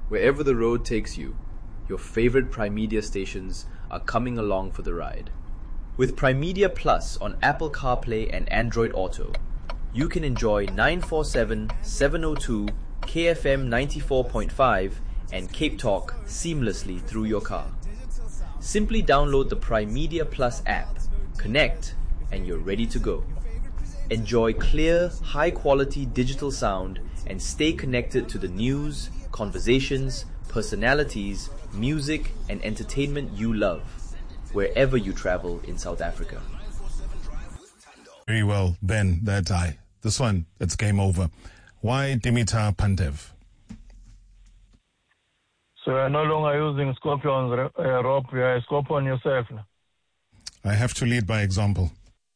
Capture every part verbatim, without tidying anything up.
Wherever the road takes you, your favorite Primedia stations are coming along for the ride. With Primedia Plus on Apple CarPlay and Android Auto, you can enjoy nine forty-seven, seven oh two, K F M ninety-four point five and Cape Talk seamlessly through your car. Simply download the Primedia Plus app, connect, and you're ready to go. Enjoy clear, high-quality digital sound and stay connected to the news, conversations, personalities, music, and entertainment you love, wherever you travel in South Africa. Very well, Ben, that I. This one, it's game over. Why Dimitar Pandev? So you're no longer using scorpions, uh, Rob. You're a scorpion yourself. I have to lead by example.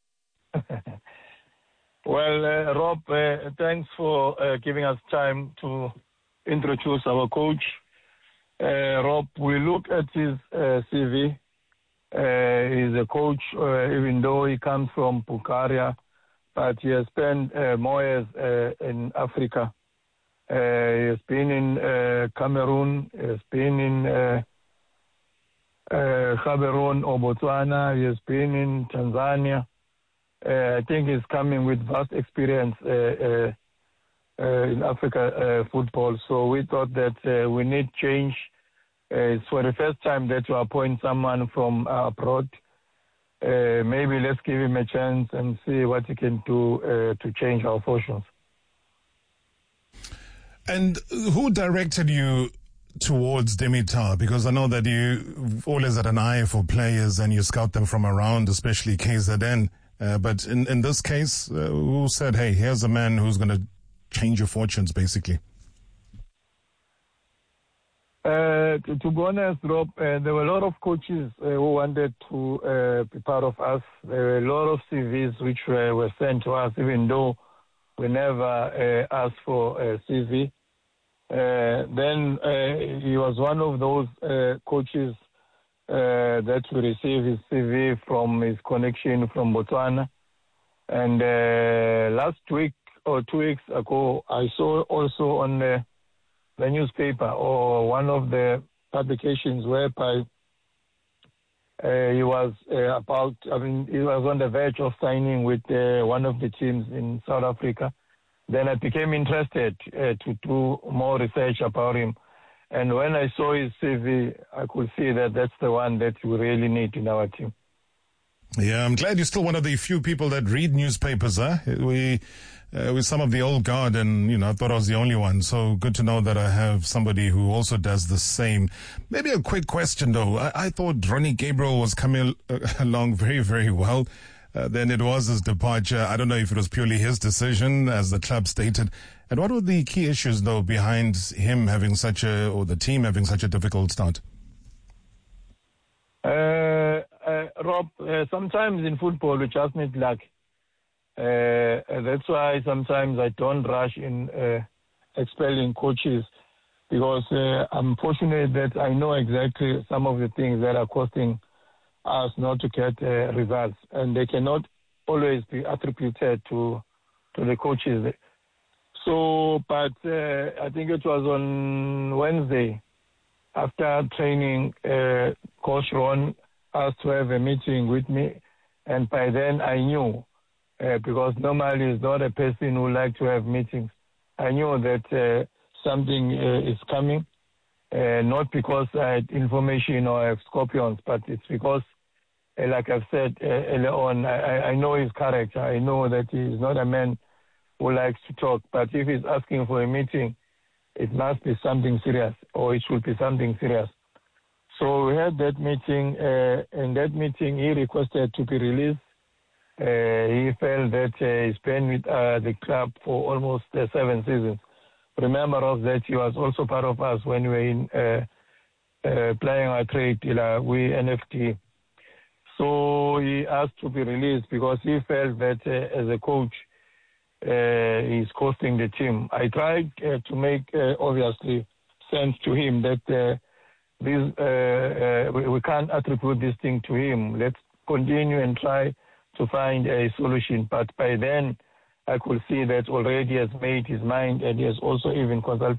Well, uh, Rob, uh, thanks for uh, giving us time to introduce our coach. Uh, Rob, we look at his uh, C V. Uh, he's a coach, uh, even though he comes from Bulgaria, but he has spent uh, more years uh, in Africa. Uh, he has been in uh, Cameroon, he has been in uh, uh, Cameroon or Botswana, he has been in Tanzania. Uh, I think he's coming with vast experience uh, uh, uh, in Africa uh, football. So we thought that uh, we need change. Uh, it's for the first time that you appoint someone from uh, abroad. Uh, maybe let's give him a chance and see what he can do uh, to change our fortunes. And who directed you towards Dimitar? Because I know that you always had an eye for players and you scout them from around, especially K Z N. Uh, but in, in this case, uh, who said, hey, here's a man who's going to change your fortunes, basically? Uh, to, to be honest, Rob, uh, there were a lot of coaches uh, who wanted to uh, be part of us. There were a lot of C Vs which were, were sent to us, even though we never uh, asked for a C V. Uh, then uh, he was one of those uh, coaches uh, that we received his C V from his connection from Botswana. And uh, last week or two weeks ago, I saw also on the, the newspaper or one of the publications whereby uh, he was uh, about, I mean, he was on the verge of signing with uh, one of the teams in South Africa. Then I became interested uh, to do more research about him. And when I saw his C V, I could see that that's the one that we really need in our team. Yeah, I'm glad you're still one of the few people that read newspapers, huh? We, uh, with some of the old guard, and, you know, I thought I was the only one. So good to know that I have somebody who also does the same. Maybe a quick question, though. I, I thought Ronnie Gabriel was coming uh, along very, very well. Uh, then it was his departure. I don't know if it was purely his decision, as the club stated. And what were the key issues, though, behind him having such a, or the team having such a difficult start? Uh, uh, Rob, uh, sometimes in football we just need luck. Uh, that's why sometimes I don't rush in uh, expelling coaches, because uh, I'm fortunate that I know exactly some of the things that are costing us not to get uh, results, and they cannot always be attributed to to the coaches. So, but uh, I think it was on Wednesday, after training, uh, Coach Ron asked to have a meeting with me, and by then I knew, uh, because normally he's not a person who likes to have meetings. I knew that uh, something uh, is coming, uh, not because I had information or I have scorpions, but it's because, uh, like I've said uh, earlier on, I, I know his character. I know that he's not a man who likes to talk, but if he's asking for a meeting, it must be something serious, or it should be something serious. So we had that meeting. Uh, in that meeting, he requested to be released. Uh, he felt that uh, he's been with uh, the club for almost uh, seven seasons. Remember us that he was also part of us when we were in uh, uh, playing our trade, uh, we N F T. So he asked to be released because he felt that uh, as a coach, Uh, he's costing the team. I tried uh, to make, uh, obviously, sense to him that uh, this, uh, uh, we, we can't attribute this thing to him. Let's continue and try to find a solution. But by then, I could see that already he has made his mind, and he has also even consulted